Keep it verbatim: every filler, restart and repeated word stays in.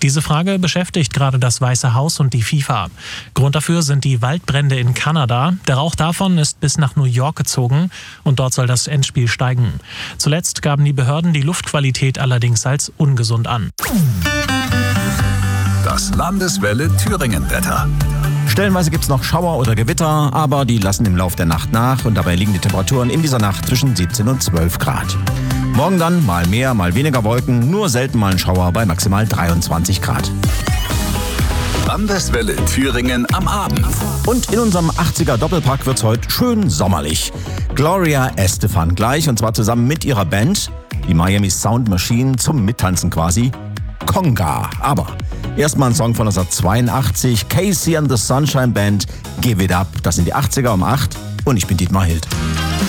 Diese Frage beschäftigt gerade das Weiße Haus und die FIFA. Grund dafür sind die Waldbrände in Kanada. Der Rauch davon ist bis nach New York gezogen und dort soll das Endspiel steigen. Zuletzt gaben die Behörden die Luftqualität allerdings als ungesund an. Das Landeswelle Thüringen-Wetter. Stellenweise gibt es noch Schauer oder Gewitter, aber die lassen im Lauf der Nacht nach und dabei liegen die Temperaturen in dieser Nacht zwischen siebzehn und zwölf Grad. Morgen dann mal mehr, mal weniger Wolken, nur selten mal ein Schauer bei maximal dreiundzwanzig Grad. Landeswelle Thüringen am Abend. Und in unserem achtziger Doppelpack wird's heute schön sommerlich. Gloria Estefan gleich, und zwar zusammen mit ihrer Band, die Miami Sound Machine, zum Mittanzen quasi. Conga. Aber erstmal ein Song von neunzehnhundertzweiundachtzig, Casey and the Sunshine Band, Give It Up. Das sind die achtziger um acht und ich bin Dietmar Hild.